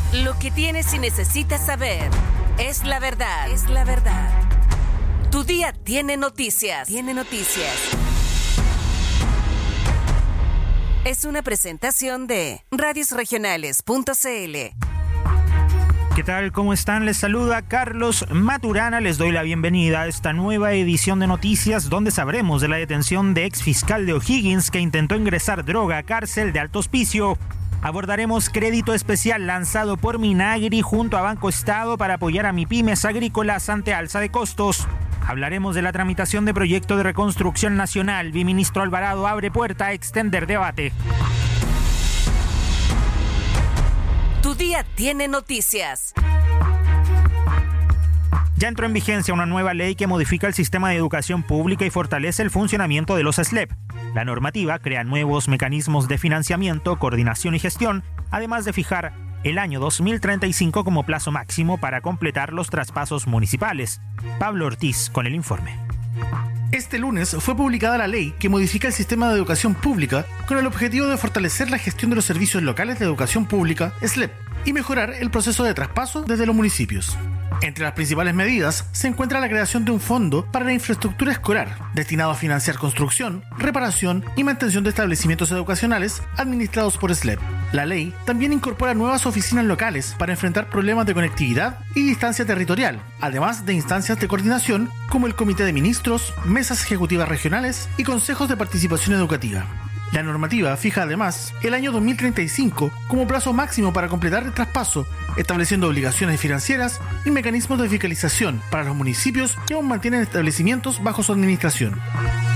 Lo que tienes y necesitas saber es la verdad. Tu día tiene noticias. Es una presentación de radiosregionales.cl. ¿Qué tal? ¿Cómo están? Les saluda Carlos Maturana. Les doy la bienvenida a esta nueva edición de noticias donde sabremos de la detención de ex fiscal de O'Higgins que intentó ingresar droga a cárcel de Alto Hospicio. Abordaremos crédito especial lanzado por Minagri junto a Banco Estado para apoyar a MIPYMES agrícolas ante alza de costos. Hablaremos de la tramitación de proyecto de reconstrucción nacional. Viceministro Alvarado abre puerta a extender debate. Tu día tiene noticias. Ya entró en vigencia una nueva ley que modifica el sistema de educación pública y fortalece el funcionamiento de los SLEP. La normativa crea nuevos mecanismos de financiamiento, coordinación y gestión, además de fijar el año 2035 como plazo máximo para completar los traspasos municipales. Pablo Ortiz con el informe. Este lunes fue publicada la ley que modifica el sistema de educación pública con el objetivo de fortalecer la gestión de los servicios locales de educación pública, SLEP, y mejorar el proceso de traspaso desde los municipios. Entre las principales medidas se encuentra la creación de un fondo para la infraestructura escolar, destinado a financiar construcción, reparación y mantención de establecimientos educacionales administrados por SLEP. La ley también incorpora nuevas oficinas locales para enfrentar problemas de conectividad y distancia territorial, además de instancias de coordinación como el Comité de Ministros, mesas ejecutivas regionales y consejos de participación educativa. La normativa fija además el año 2035 como plazo máximo para completar el traspaso, estableciendo obligaciones financieras y mecanismos de fiscalización para los municipios que aún mantienen establecimientos bajo su administración.